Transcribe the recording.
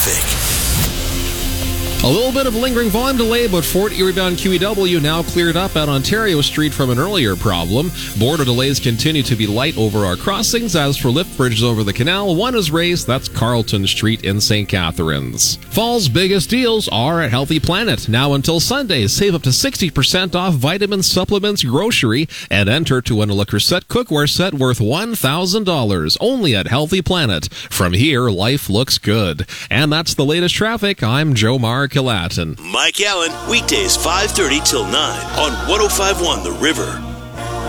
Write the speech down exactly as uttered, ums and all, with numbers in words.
traffic. A little bit of lingering volume delay, but Fort Erie-bound Q E W now cleared up at Ontario Street from an earlier problem. Border delays continue to be light over our crossings. As for lift bridges over the canal, one is raised. That's Carlton Street in Saint Catharines. Fall's biggest deals are at Healthy Planet. Now until Sunday, save up to sixty percent off vitamins, supplements, grocery, and enter to win a Le Creuset cookware set worth one thousand dollars. Only at Healthy Planet. From here, life looks good. And that's the latest traffic. I'm Joe Mark. Mike Allen, weekdays five thirty till nine on one oh five point one The River.